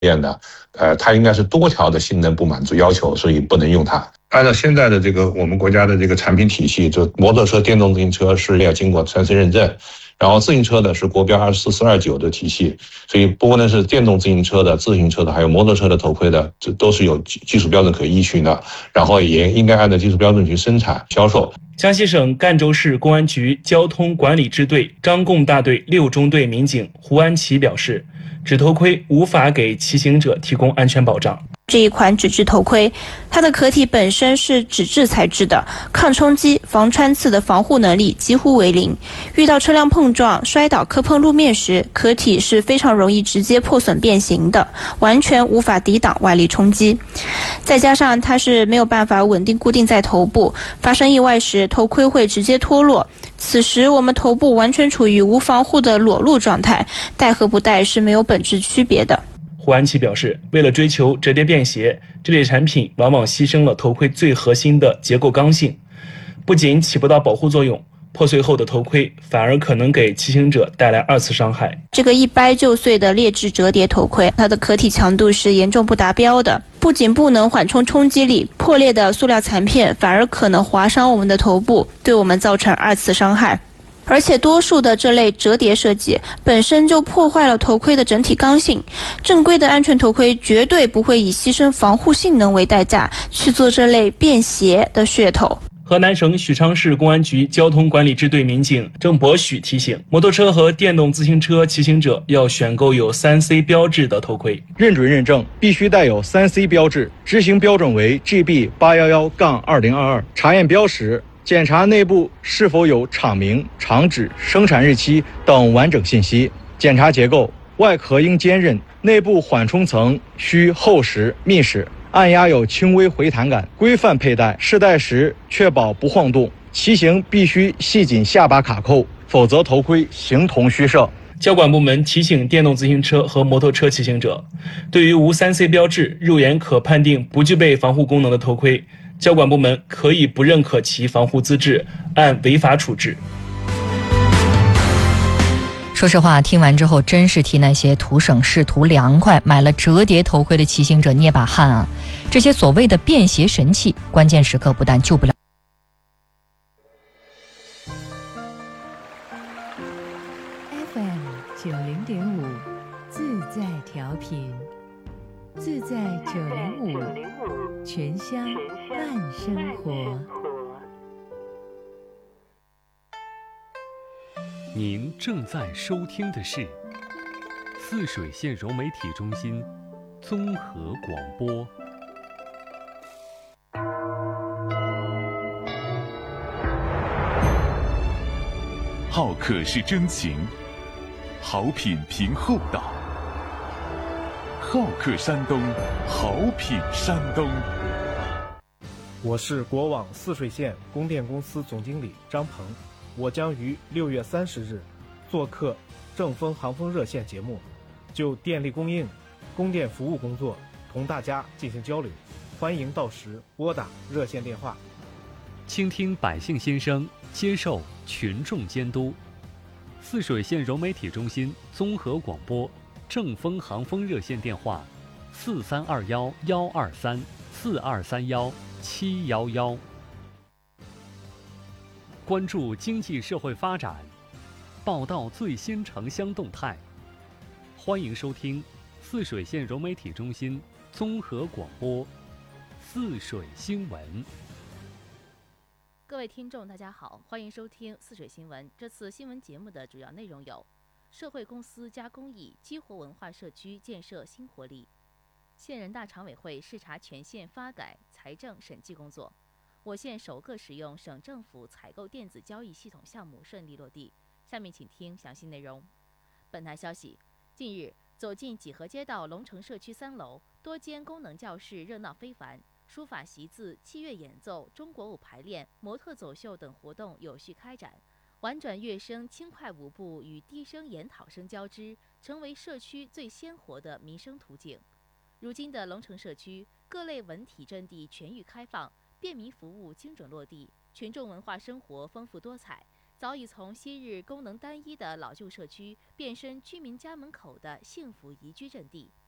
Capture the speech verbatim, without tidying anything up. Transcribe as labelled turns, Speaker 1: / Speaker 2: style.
Speaker 1: 验的，呃，它应该是多条的性能不满足要求，所以不能用它。按照现在的这个我们国家的这个产品体系，就摩托车、电动自行车是要经过三 C 认证，然后自行车呢是国标二四四二九的体系，所以不论是电动自行车的、自行车的，还有摩托车的头盔的，这都是有技术标准可依循的，然后也应该按照技术标准去生产销售。
Speaker 2: 江西省赣州市公安局交通管理支队张贡大队六中队民警胡安琪表示，纸头盔无法给骑行者提供安全保障。
Speaker 3: 这一款纸质头盔，它的壳体本身是纸质材质的，抗冲击、防穿刺的防护能力几乎为零。遇到车辆碰撞、摔倒、磕碰路面时，壳体是非常容易直接破损变形的，完全无法抵挡外力冲击。再加上它是没有办法稳定固定在头部，发生意外时头盔会直接脱落。此时我们头部完全处于无防护的裸露状态，戴和不戴是没有本质区别的。
Speaker 2: 胡安琪表示，为了追求折叠便携，这类产品往往牺牲了头盔最核心的结构刚性，不仅起不到保护作用，破碎后的头盔反而可能给骑行者带来二次伤害。
Speaker 3: 这个一掰就碎的劣质折叠头盔，它的壳体强度是严重不达标的，不仅不能缓冲冲击力，破裂的塑料残片反而可能划伤我们的头部，对我们造成二次伤害。而且多数的这类折叠设计本身就破坏了头盔的整体刚性，正规的安全头盔绝对不会以牺牲防护性能为代价去做这类便携的噱头。
Speaker 2: 河南省许昌市公安局交通管理支队民警郑博许提醒，摩托车和电动自行车骑行者要选购有 三 C 标志的头盔，
Speaker 4: 认准认证必须带有 三 C 标志，执行标准为 G B 八一一二零二二，查验标识，检查内部是否有厂名、厂址、生产日期等完整信息。检查结构，外壳应坚韧，内部缓冲层需厚实密实，按压有轻微回弹感，规范佩戴。试戴时确保不晃动。骑行必须系紧下巴卡扣，否则头盔形同虚设。
Speaker 2: 交管部门提醒电动自行车和摩托车骑行者，对于无 三 C 标志、肉眼可判定不具备防护功能的头盔，交管部门可以不认可其防护资质，按违法处置。
Speaker 5: 说实话，听完之后真是替那些图省事图凉快买了折叠头盔的骑行者捏把汗啊！这些所谓的便携神器，关键时刻不但救不了。
Speaker 6: F M 九零点五，自在调频，自在九零五，全乡慢生活。
Speaker 7: 您正在收听的是泗水县柔媒体中心综合广播。
Speaker 8: 好客是真情，好品凭厚道。好客山东，好品山东。
Speaker 9: 我是国网泗水县供电公司总经理张鹏，我将于六月三十日做客正风航风热线节目，就电力供应、供电服务工作同大家进行交流，欢迎到时拨打热线电话，
Speaker 7: 倾听百姓心声，接受群众监督。泗水县柔媒体中心综合广播正风航风热线电话：四三二幺幺二三四二三幺七幺幺。关注经济社会发展，报道最新城乡动态。欢迎收听泗水县柔媒体中心综合广播泗水新闻。
Speaker 10: 各位听众大家好，欢迎收听泗水新闻。这次新闻节目的主要内容有：社会公司加公益，激活文化社区建设新活力；县人大常委会视察全县发改财政审计工作；我县首个使用省政府采购电子交易系统项目顺利落地。下面请听详细内容。本台消息，近日走进几何街道龙城社区三楼，多间功能教室热闹非凡，书法习字、器乐演奏、中国舞排练、模特走秀等活动有序开展，婉转乐声、轻快舞步与低声研讨声交织，成为社区最鲜活的民生途径。如今的龙城社区，各类文体阵地全域开放，便民服务精准落地，群众文化生活丰富多彩，早已从昔日功能单一的老旧社区变身居民家门口的幸福宜居阵地。